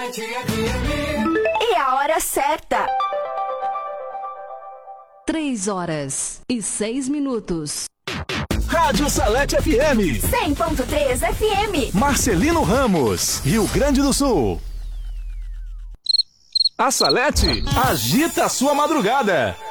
E a hora certa. 3h06. Rádio Salete FM 100.3 FM. Marcelino Ramos, Rio Grande do Sul. A Salete agita a sua madrugada.